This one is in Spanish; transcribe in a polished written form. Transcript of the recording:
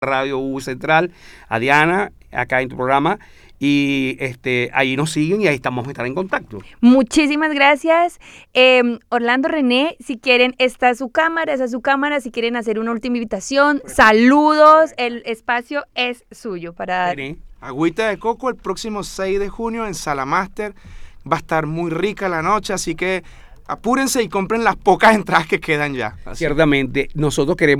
Radio U Central, a Diana, acá en tu programa, y ahí nos siguen y ahí estamos a estar en contacto. Muchísimas gracias. Orlando, René, si quieren, esa es su cámara, si quieren hacer una última invitación, saludos, el espacio es suyo para... René. Agüita de coco el próximo 6 de junio en Sala Master, va a estar muy rica la noche, así que apúrense y compren las pocas entradas que quedan ya. Ciertamente, nosotros queremos